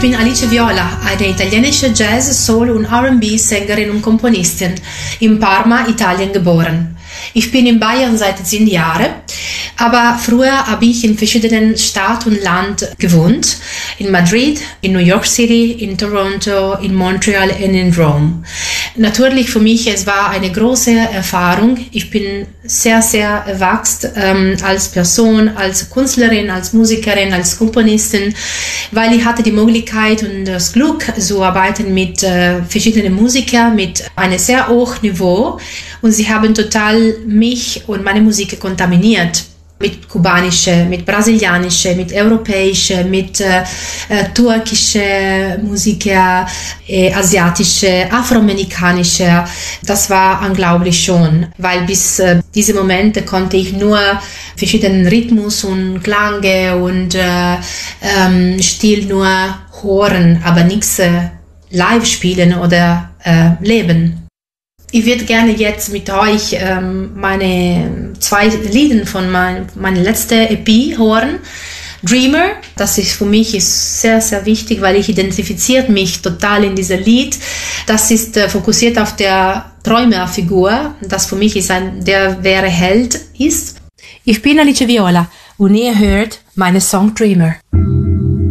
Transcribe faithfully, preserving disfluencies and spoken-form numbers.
bin Alice Viola, eine italienische Jazz-, Soul- und R and B-Sängerin und Komponistin, in Parma, Italien geboren. Ich bin in Bayern seit zehn Jahren, aber früher habe ich in verschiedenen Städten und Land gewohnt. In Madrid, in New York City, in Toronto, in Montreal und in Rom. Natürlich für mich, es war eine große Erfahrung. Ich bin sehr, sehr erwachsen ähm, als Person, als Künstlerin, als Musikerin, als Komponistin, weil ich hatte die Möglichkeit und das Glück zu arbeiten mit äh, verschiedenen Musikern, mit einem sehr hohen Niveau, und sie haben total mich und meine Musik kontaminiert. Mit kubanische, mit brasilianische, mit europäische, mit äh, äh, türkische Musiker, äh, asiatische, afroamerikanische. Das war unglaublich schon, weil bis äh, diese Momente konnte ich nur verschiedenen Rhythmus und Klange und äh, ähm, Stil nur hören, aber nichts äh, live spielen oder äh, leben. Ich würde gerne jetzt mit euch ähm, meine zwei Lieder von mein, meiner letzten E P hören. Dreamer, das ist für mich ist sehr, sehr wichtig, weil ich identifiziert mich total in diesem Lied. Das ist äh, fokussiert auf der Träumerfigur, das für mich ist ein, der wahre Held ist. Ich bin Alice Viola und ihr hört meine Song Dreamer.